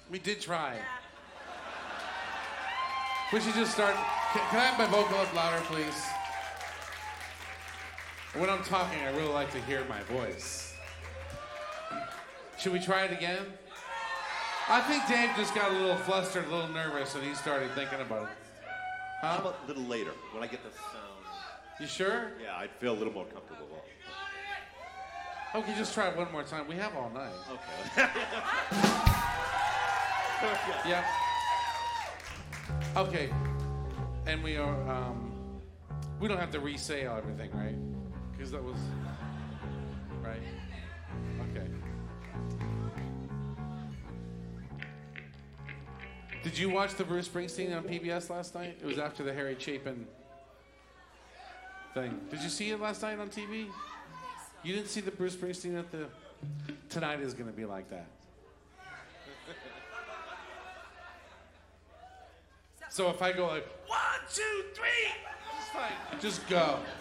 We did try. We should just start. Can I have my vocal up louder, please? When I'm talking, I really like to hear my voice. Should we try it again? I think Dave just got a little flustered, a little nervous, and he started thinking about it. How about a little later, when I get the sound? You sure? Yeah, I'd feel a little more comfortable. Okay, just try it one more time. We have all night. Okay. Yep. Okay. And we are, we don't have to re-say everything, right? Because that was, right? Okay. Did you watch the Bruce Springsteen on PBS last night? It was after the Harry Chapin thing. Did you see it last night on TV? You didn't see the Bruce Springsteen at the... Tonight is going to be like that. So if I go like, 1, 2, 3, it's fine. Just go.